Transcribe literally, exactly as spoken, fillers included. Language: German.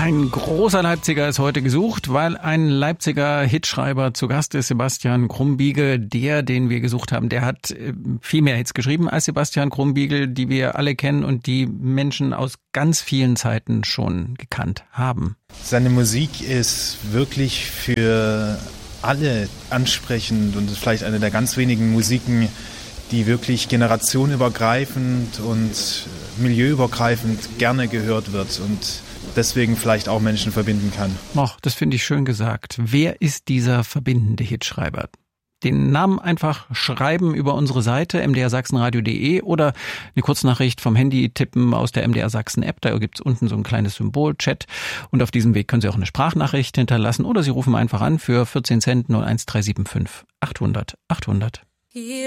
Ein großer Leipziger ist heute gesucht, weil ein Leipziger Hitschreiber zu Gast ist, Sebastian Krumbiegel. Der, den wir gesucht haben, der hat viel mehr Hits geschrieben als Sebastian Krumbiegel, die wir alle kennen und die Menschen aus ganz vielen Zeiten schon gekannt haben. Seine Musik ist wirklich für alle ansprechend und ist vielleicht eine der ganz wenigen Musiken, die wirklich generationenübergreifend und milieuübergreifend gerne gehört wird und deswegen vielleicht auch Menschen verbinden kann. Och, das finde ich schön gesagt. Wer ist dieser verbindende Hitschreiber? Den Namen einfach schreiben über unsere Seite m d r sachsenradio punkt d e oder eine Kurznachricht vom Handy tippen aus der M D R Sachsen App. Da gibt's unten so ein kleines Symbol, Chat. Und auf diesem Weg können Sie auch eine Sprachnachricht hinterlassen oder Sie rufen einfach an für vierzehn Cent null eins drei sieben fünf achthundert achthundert.